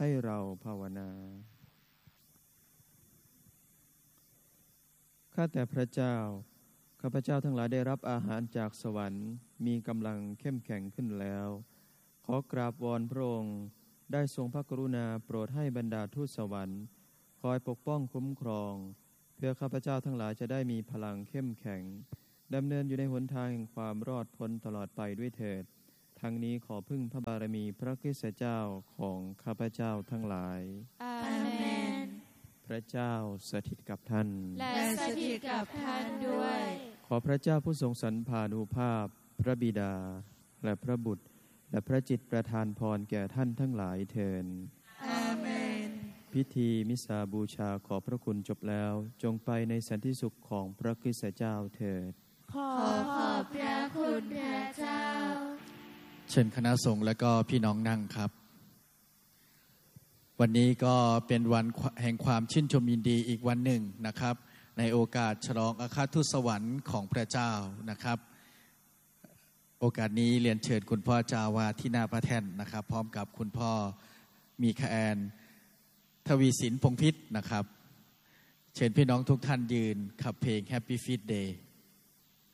ให้เราภาวนาข้าแต่พระเจ้าข้าพเจ้าทั้งหลายได้รับอาหารจากสวรรค์มีกำลังเข้มแข็งขึ้นแล้วขอกราบวอนพระองค์ได้ทรงพระกรุณาโปรดให้บรรดาทูตสวรรค์คอยปกป้องคุ้มครองเพื่อข้าพเจ้าทั้งหลายจะได้มีพลังเข้มแข็งดำเนินอยู่ในหนทางแห่งความรอดพ้นตลอดไปด้วยเถิดทั้งนี้ขอพึ่งพระบารมีพระคริสต์เจ้าของข้าพเจ้าทั้งหลายอาเมนพระเจ้าสถิตกับท่านและสถิตกับท่านด้วยขอพระเจ้าผู้ทรงสรรพานุภาพพระบิดาและพระบุตรและพระจิตรประทานพรแก่ท่านทั้งหลายเถิดอาเมนพิธีมิสาบูชาขอพระคุณจบแล้วจงไปในสันติสุขของพระคริสต์เจ้าเถิดขอบพระคุณพระเจ้าเชิญคณะสงฆ์และก็พี่น้องนั่งครับวันนี้ก็เป็นวันแห่งความชื่นชมยินดีอีกวันหนึ่งนะครับในโอกาสฉลองอาคาทูตสวรรค์ของพระเจ้านะครับโอกาสนี้เรียนเชิญคุณพ่อจาวาที่หน้าพระแท่นนะครับพร้อมกับคุณพ่อมีคาแอนทวีสินพงษ์พิษนะครับเชิญพี่น้องทุกท่านยืนขับเพลง Happy Feast Day